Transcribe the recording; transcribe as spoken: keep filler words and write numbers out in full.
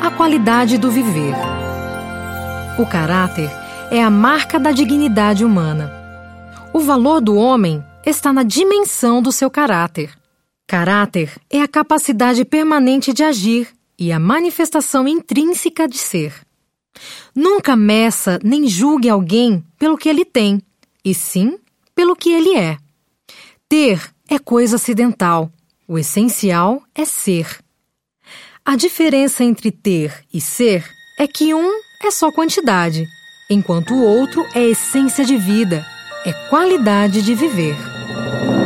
A qualidade do viver. O caráter é a marca da dignidade humana. O valor do homem está na dimensão do seu caráter. Caráter é a capacidade permanente de agir e a manifestação intrínseca de ser. Nunca meça nem julgue alguém pelo que ele tem, e sim pelo que ele é. Ter é coisa acidental, o essencial é ser. A diferença entre ter e ser é que um é só quantidade, enquanto o outro é essência de vida, é qualidade de viver.